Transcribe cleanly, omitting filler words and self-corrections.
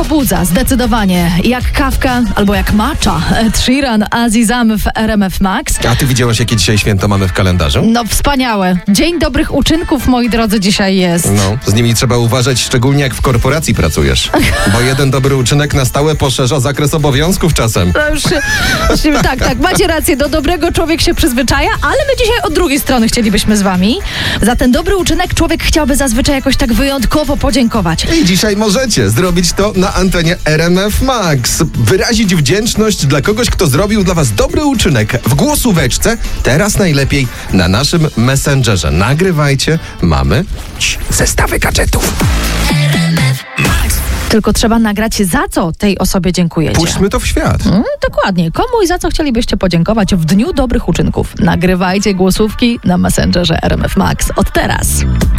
pobudza zdecydowanie jak kawka albo jak matcha. Ed Sheeran, Azizam w RMF Max. A ty widziałaś, jakie dzisiaj święto mamy w kalendarzu? No wspaniałe. Dzień dobrych uczynków, moi drodzy, dzisiaj jest. No, z nimi trzeba uważać, szczególnie jak w korporacji pracujesz. Bo jeden dobry uczynek na stałe poszerza zakres obowiązków czasem. To już, tak, macie rację, do dobrego człowiek się przyzwyczaja, ale my dzisiaj od drugiej strony chcielibyśmy z wami. Za ten dobry uczynek człowiek chciałby zazwyczaj jakoś tak wyjątkowo podziękować. I dzisiaj możecie zrobić to na antenie RMF Max. Wyrazić wdzięczność dla kogoś, kto zrobił dla was dobry uczynek. W głosóweczce, teraz najlepiej na naszym Messengerze. Nagrywajcie, mamy zestawy gadżetów. Tylko trzeba nagrać, za co tej osobie dziękujecie. Puśćmy to w świat. Dokładnie. Komu i za co chcielibyście podziękować w Dniu Dobrych Uczynków? Nagrywajcie głosówki na Messengerze RMF Max od teraz.